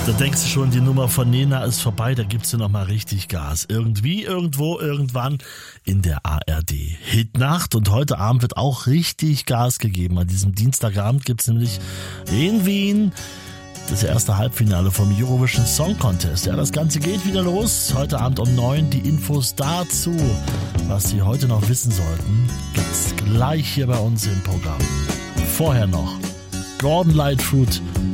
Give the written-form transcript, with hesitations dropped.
Da denkst du schon, die Nummer von Nena ist vorbei, da gibst du nochmal richtig Gas. Irgendwie, irgendwo, irgendwann in der ARD Hitnacht. Und heute Abend wird auch richtig Gas gegeben. An diesem Dienstagabend gibt's nämlich in Wien das erste Halbfinale vom Eurovision Song Contest. Ja, das Ganze geht wieder los. Heute Abend um 9 die Infos dazu. Was Sie heute noch wissen sollten, gibt's gleich hier bei uns im Programm. Vorher noch Gordon Lightfoot